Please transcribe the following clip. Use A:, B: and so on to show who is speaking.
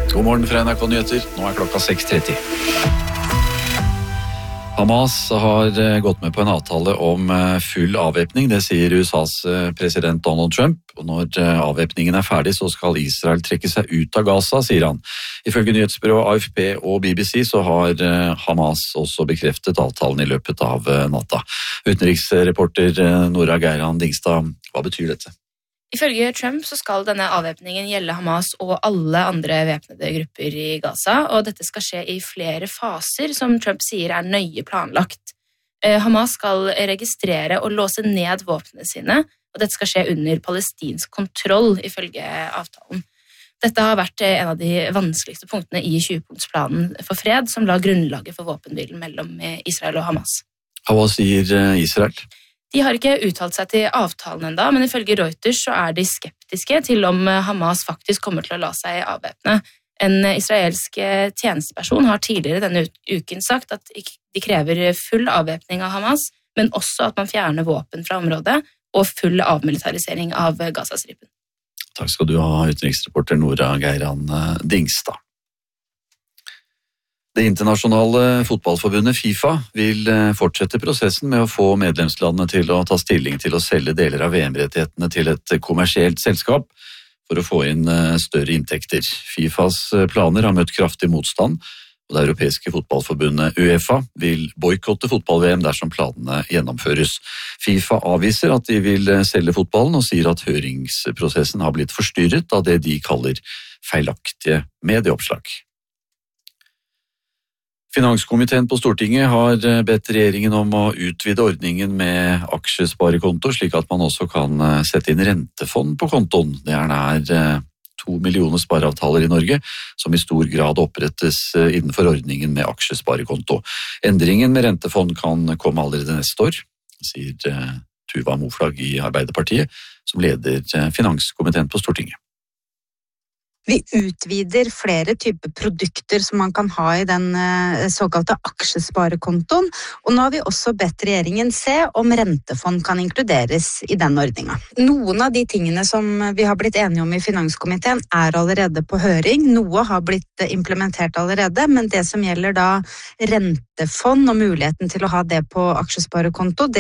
A: God morgen fra NRK Nyheter. Nå klokka 6:30. Hamas har gått med på en avtale om full avvæpning, det sier USAs president Donald Trump. Og når avvæpningen ferdig, så skal Israel trekke seg ut av Gaza, sier han. Ifølge nyhetsbyrået AFP og BBC så har Hamas også bekreftet avtalen i løpet av natta. Utenriksreporter Nora Geiran Dingstad, hva betyr dette?
B: Ifølge Trump så skal denne avvæpningen gjelde Hamas og alle andre væpnede grupper i Gaza, og dette skal skje i flere faser, som Trump sier nøye planlagt. Hamas skal registrere og låse ned våpnene sine, og dette skal skje under palestinsk kontroll, ifølge avtalen. Dette har vært en av de vanskeligste punktene i 20-punktsplanen for fred, som la grunnlaget for våpenhvilen mellom Israel og Hamas.
A: Hva sier Israel?
B: De har ikke uttalt seg til avtalen enda, men ifølge Reuters så de skeptiske til om Hamas faktisk kommer til å la seg avvæpne. En israelsk tjenesteperson har tidligere denne uken sagt at de krever full avvæpning av Hamas, men også at man fjerner våpen fra området og full avmilitarisering av Gazastripen.
A: Takk skal du ha, utenriksreporter Nora Geiran Dingstad. Det internasjonale fotballforbundet FIFA vil fortsette prosessen med å få medlemslandene til å ta stilling til å selge deler av VM-rettighetene til et kommersielt selskap for å få inn større inntekter. FIFAs planer har møtt kraftig motstand, og det europeiske fotballforbundet UEFA vil boikotte fotball-VM dersom planene gjennomføres. FIFA avviser at de vil selge fotballen og sier at høringsprosessen har blitt forstyrret av det de kaller feilaktige medieoppslag. Finanskomiteen på Stortinget har bedt regjeringen om å utvide ordningen med aksjesparekonto, slik at man også kan sette inn rentefond på kontoen. Det nær 2 millioner spareavtaler i Norge, som i stor grad opprettes innenfor ordningen med aksjesparekonto. Endringen med rentefond kan komme allerede neste år, sier Tuva Moflag i Arbeiderpartiet, som leder Finanskomiteen på Stortinget.
C: Vi utvider flere typer produkter som man kan ha i den såkalte aksjesparekontoen, og nå har vi også bedt regjeringen se om rentefond kan inkluderes i den ordningen. Noen av de tingene som vi har blitt enige om i Finanskomiteen allerede på høring, noe har blitt implementert allerede, men det som gjelder da rentefond og muligheten til å ha det på aksjesparekonto,